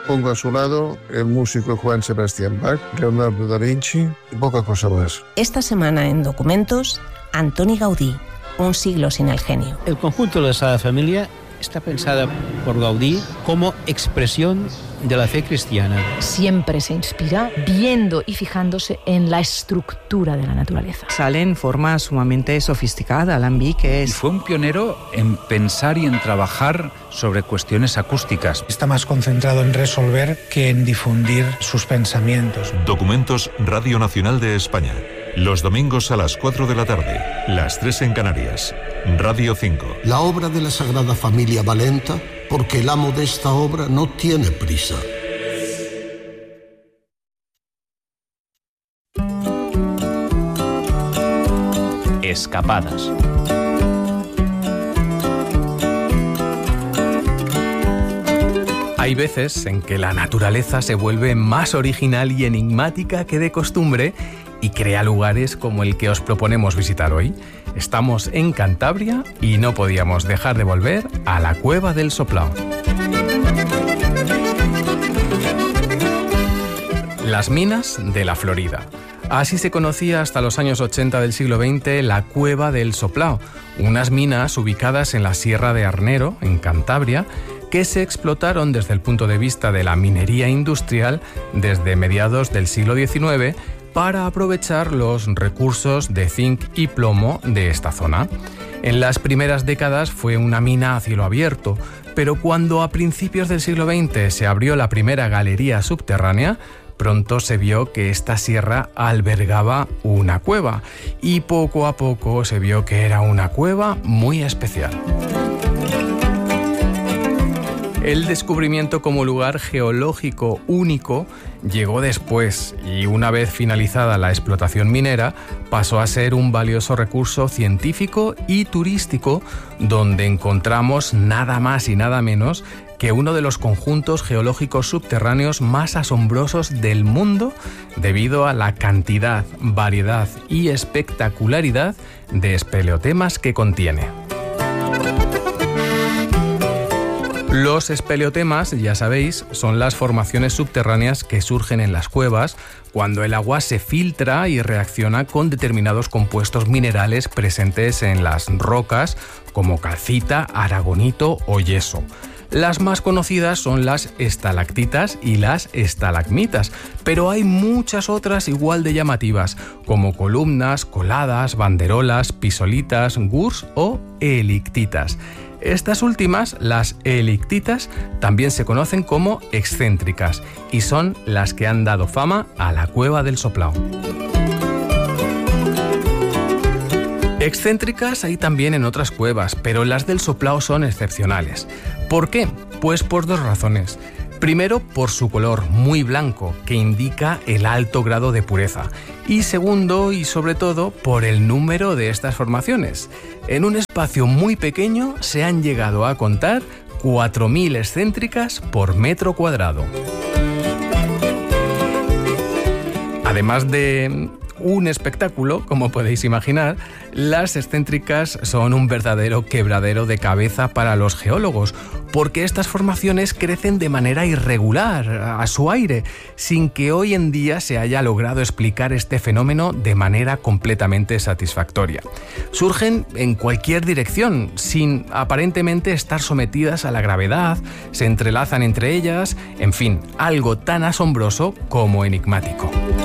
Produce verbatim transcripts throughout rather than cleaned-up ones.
Pongo a su lado el músico Juan Sebastián Bach, Leonardo da Vinci y poca cosa más. Esta semana en Documentos, Antoni Gaudí, un siglo sin el genio. El conjunto de la Sagrada Familia está pensada por Gaudí como expresión de la fe cristiana. Siempre se inspira viendo y fijándose en la estructura de la naturaleza. Sale en forma sumamente sofisticada, Alambic, que es... Y fue un pionero en pensar y en trabajar sobre cuestiones acústicas. Está más concentrado en resolver que en difundir sus pensamientos. Documentos Radio Nacional de España. Los domingos a las cuatro de la tarde, las tres en Canarias. Radio cinco. La obra de la Sagrada Familia va lenta porque el amo de esta obra no tiene prisa. Escapadas. Hay veces en que la naturaleza se vuelve más original y enigmática que de costumbre y crea lugares como el que os proponemos visitar hoy. Estamos en Cantabria y no podíamos dejar de volver a la Cueva del Soplao. Las minas de la Florida. Así se conocía hasta los años ochenta del siglo veinte la Cueva del Soplao, unas minas ubicadas en la Sierra de Arnero, en Cantabria, que se explotaron desde el punto de vista de la minería industrial desde mediados del siglo diecinueve para aprovechar los recursos de zinc y plomo de esta zona. En las primeras décadas fue una mina a cielo abierto, pero cuando a principios del siglo veinte se abrió la primera galería subterránea, pronto se vio que esta sierra albergaba una cueva y poco a poco se vio que era una cueva muy especial. El descubrimiento como lugar geológico único llegó después y una vez finalizada la explotación minera pasó a ser un valioso recurso científico y turístico donde encontramos nada más y nada menos que uno de los conjuntos geológicos subterráneos más asombrosos del mundo debido a la cantidad, variedad y espectacularidad de espeleotemas que contiene. Los espeleotemas, ya sabéis, son las formaciones subterráneas que surgen en las cuevas cuando el agua se filtra y reacciona con determinados compuestos minerales presentes en las rocas como calcita, aragonito o yeso. Las más conocidas son las estalactitas y las estalagmitas, pero hay muchas otras igual de llamativas, como columnas, coladas, banderolas, pisolitas, gurs o elictitas. Estas últimas, las elictitas, también se conocen como excéntricas y son las que han dado fama a la Cueva del Soplao. Excéntricas hay también en otras cuevas, pero las del Soplao son excepcionales. ¿Por qué? Pues por dos razones. Primero, por su color muy blanco, que indica el alto grado de pureza. Y segundo, y sobre todo, por el número de estas formaciones. En un espacio muy pequeño se han llegado a contar cuatro mil excéntricas por metro cuadrado. Además de un espectáculo, como podéis imaginar, las excéntricas son un verdadero quebradero de cabeza para los geólogos, porque estas formaciones crecen de manera irregular, a su aire, sin que hoy en día se haya logrado explicar este fenómeno de manera completamente satisfactoria. Surgen en cualquier dirección, sin aparentemente estar sometidas a la gravedad, se entrelazan entre ellas, en fin, algo tan asombroso como enigmático.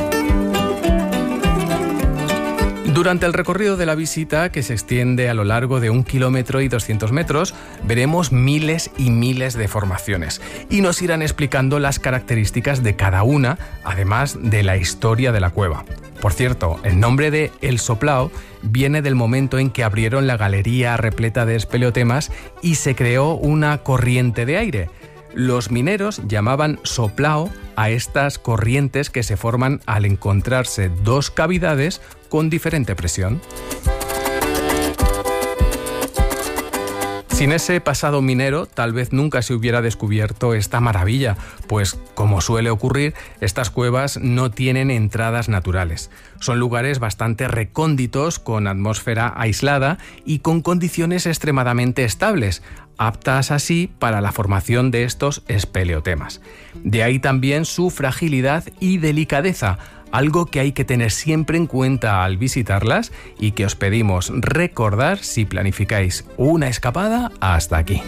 Durante el recorrido de la visita, que se extiende a lo largo de un kilómetro y doscientos metros, veremos miles y miles de formaciones y nos irán explicando las características de cada una, además de la historia de la cueva. Por cierto, el nombre de El Soplao viene del momento en que abrieron la galería repleta de espeleotemas y se creó una corriente de aire. Los mineros llamaban soplao a estas corrientes que se forman al encontrarse dos cavidades con diferente presión. Sin ese pasado minero, tal vez nunca se hubiera descubierto esta maravilla, pues, como suele ocurrir, estas cuevas no tienen entradas naturales. Son lugares bastante recónditos, con atmósfera aislada y con condiciones extremadamente estables, aptas así para la formación de estos espeleotemas. De ahí también su fragilidad y delicadeza, algo que hay que tener siempre en cuenta al visitarlas y que os pedimos recordar si planificáis una escapada hasta aquí.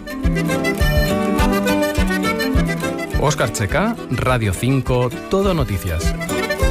Óscar Checa, Radio cinco, Todo Noticias.